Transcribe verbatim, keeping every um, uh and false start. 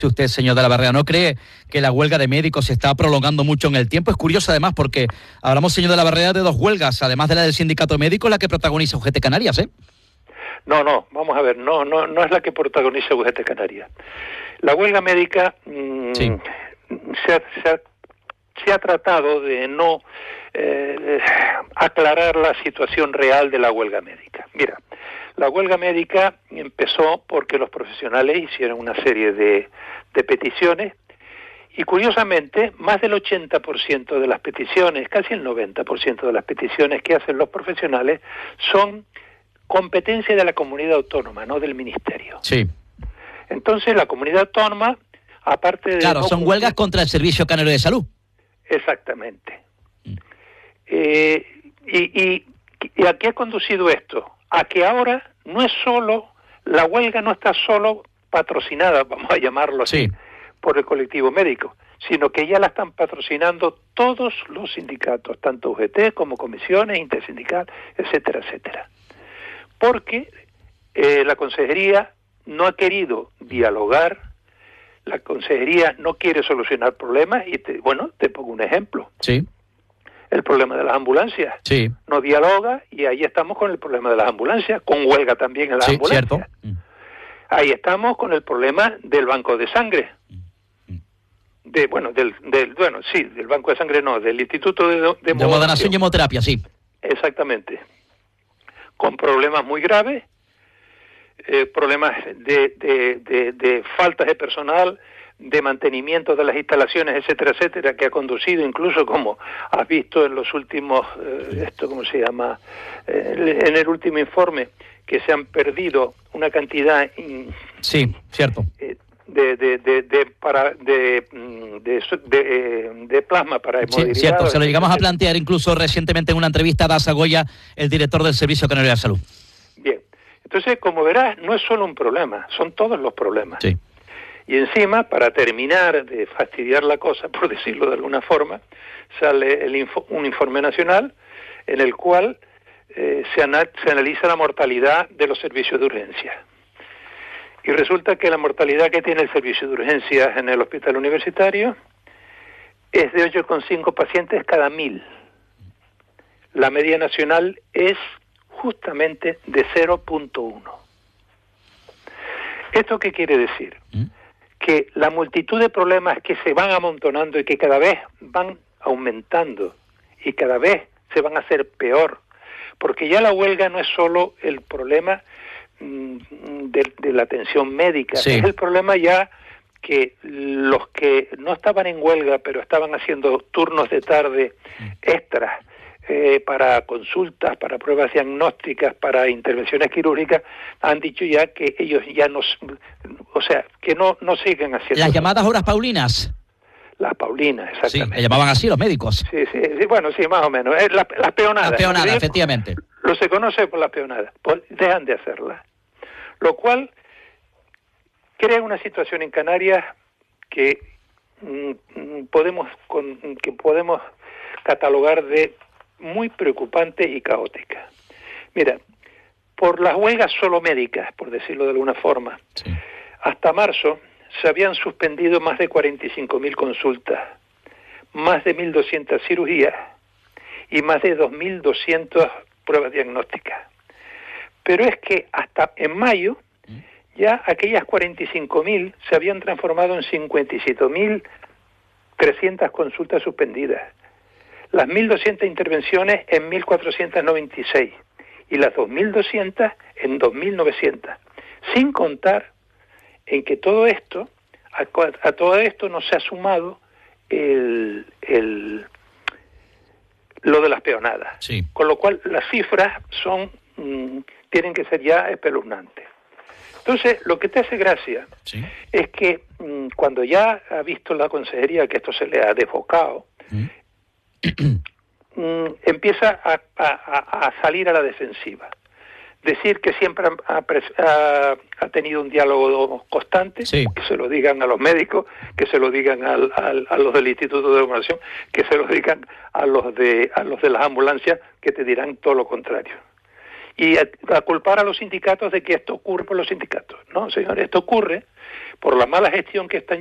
Usted, señor de la Barrera, ¿no cree que la huelga de médicos se está prolongando mucho en el tiempo? Es curioso, además, porque hablamos, señor de la Barrera, de dos huelgas, además de la del sindicato médico, la que protagoniza U G T Canarias, ¿eh? No, no, vamos a ver, no, no, no es la que protagoniza U G T Canarias. La huelga médica mmm, sí. se, ha, se, ha, se ha tratado de no eh, aclarar la situación real de la huelga médica. Mira, la huelga médica empezó porque los profesionales hicieron una serie de, de peticiones y, curiosamente, más del ochenta por ciento de las peticiones, casi el noventa por ciento de las peticiones que hacen los profesionales son competencia de la comunidad autónoma, no del ministerio. Sí. Entonces, la comunidad autónoma, aparte de... Claro, no son cumplir... huelgas contra el Servicio Canario de Salud. Exactamente. Mm. Eh, y, y, ¿Y a qué ha conducido esto? A que ahora no es solo, la huelga no está solo patrocinada, vamos a llamarlo así, sí. por el colectivo médico, sino que ya la están patrocinando todos los sindicatos, tanto U G T como comisiones, intersindical, etcétera, etcétera. Porque eh, la consejería no ha querido dialogar, la consejería no quiere solucionar problemas, y te, bueno, te pongo un ejemplo. Sí. El problema de las ambulancias. Sí. No dialoga y ahí estamos con el problema de las ambulancias, con huelga también en las sí, ambulancias. Cierto. Ahí estamos con el problema del banco de sangre. De, bueno, del, del, bueno, sí, del banco de sangre no, del Instituto de, de, de Moderación y Hemoterapia, sí. Exactamente. Con problemas muy graves, eh, problemas de, de, de, de faltas de personal, de mantenimiento de las instalaciones, etcétera, etcétera, que ha conducido incluso, como has visto en los últimos, eh, esto cómo se llama, eh, en el último informe, que se han perdido una cantidad in, sí, cierto, eh, de, de, de, de para de de, de, de plasma para hemodializado. Sí, cierto, se lo llegamos a plantear incluso recientemente en una entrevista a Daza Goya, el director del Servicio Canario de Salud. Bien, entonces, como verás, no es solo un problema, son todos los problemas. Sí. Y encima, para terminar de fastidiar la cosa, por decirlo de alguna forma, sale el info, un informe nacional en el cual eh, se, ana, se analiza la mortalidad de los servicios de urgencia. Y resulta que la mortalidad que tiene el servicio de urgencias en el hospital universitario es de ocho coma cinco pacientes cada mil. La media nacional es justamente de cero coma uno. ¿Esto qué quiere decir? ¿Mm? Que la multitud de problemas que se van amontonando y que cada vez van aumentando y cada vez se van a hacer peor, porque ya la huelga no es solo el problema De, de la atención médica, sí. Es el problema ya que los que no estaban en huelga pero estaban haciendo turnos de tarde extras eh, para consultas, para pruebas diagnósticas, para intervenciones quirúrgicas, han dicho ya que ellos ya no, o sea, que no, no siguen haciendo. Las llamadas horas paulinas. Las paulinas, exactamente. Sí, le llamaban así los médicos. Sí, sí, sí, bueno, sí, más o menos. Es la, las peonadas. Las peonadas, efectivamente. Lo se conoce por las peonadas. Pues dejan de hacerlas. Lo cual crea una situación en Canarias que mm, podemos con, que podemos catalogar de muy preocupante y caótica. Mira, por las huelgas solo médicas, por decirlo de alguna forma, sí. Hasta marzo se habían suspendido más de cuarenta y cinco mil consultas, más de mil doscientas cirugías y más de dos mil doscientas pruebas diagnósticas. Pero es que hasta en mayo ya aquellas cuarenta y cinco mil se habían transformado en cincuenta y siete mil trescientas consultas suspendidas, las mil doscientas intervenciones en mil cuatrocientas noventa y seis y las dos mil doscientas en dos mil novecientas, sin contar en que todo esto, a, a todo esto no se ha sumado el, el lo de las peonadas, sí. Con lo cual las cifras son mmm, tienen que ser ya espeluznantes. Entonces, lo que te hace gracia sí. es que mmm, cuando ya ha visto la consejería que esto se le ha desbocado, ¿Mm? mmm, empieza a, a, a salir a la defensiva. Decir que siempre ha, ha, ha tenido un diálogo constante, sí. Que se lo digan a los médicos, que se lo digan al, al, a los del Instituto de Moderación, que se lo digan a los de a los de las ambulancias, que te dirán todo lo contrario. Y a, a culpar a los sindicatos de que esto ocurre por los sindicatos. No, señores, esto ocurre por la mala gestión que están